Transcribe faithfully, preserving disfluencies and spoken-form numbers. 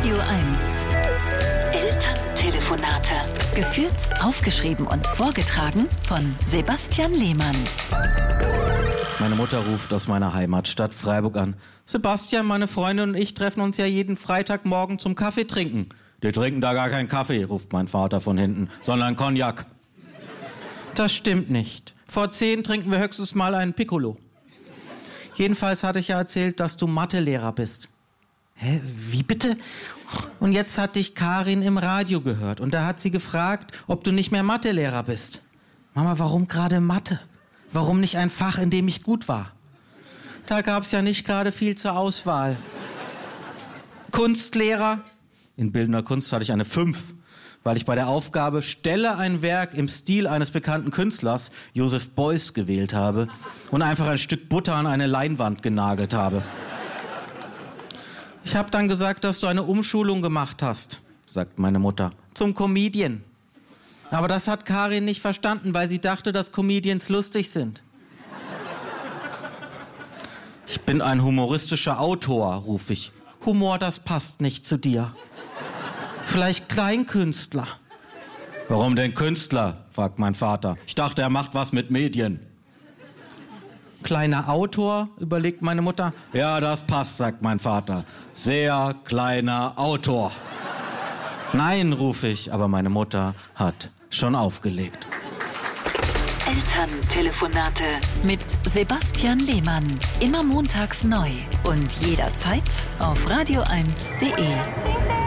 Radio eins. Elterntelefonate. Geführt, aufgeschrieben und vorgetragen von Sebastian Lehmann. Meine Mutter ruft aus meiner Heimatstadt Freiburg an. Sebastian, meine Freundin und ich treffen uns ja jeden Freitagmorgen zum Kaffee trinken. Die trinken da gar keinen Kaffee, ruft mein Vater von hinten, sondern Cognac. Das stimmt nicht. Vor zehn trinken wir höchstens mal einen Piccolo. Jedenfalls hatte ich ja erzählt, dass du Mathelehrer bist. Hä, wie bitte? Und jetzt hat dich Karin im Radio gehört und da hat sie gefragt, ob du nicht mehr Mathelehrer bist. Mama, warum gerade Mathe? Warum nicht ein Fach, in dem ich gut war? Da gab's ja nicht gerade viel zur Auswahl. Kunstlehrer? In bildender Kunst hatte ich eine fünf, weil ich bei der Aufgabe Stelle ein Werk im Stil eines bekannten Künstlers, Joseph Beuys, gewählt habe und einfach ein Stück Butter an eine Leinwand genagelt habe. Ich habe dann gesagt, dass du eine Umschulung gemacht hast, sagt meine Mutter, zum Comedian. Aber das hat Karin nicht verstanden, weil sie dachte, dass Comedians lustig sind. Ich bin ein humoristischer Autor, rufe ich. Humor, das passt nicht zu dir. Vielleicht Kleinkünstler. Warum denn Künstler, fragt mein Vater. Ich dachte, er macht was mit Medien. Kleiner Autor, überlegt meine Mutter. Ja, das passt, sagt mein Vater. Sehr kleiner Autor. Nein, rufe ich, aber meine Mutter hat schon aufgelegt. Elterntelefonate mit Sebastian Lehmann. Immer montags neu und jederzeit auf radio eins punkt de.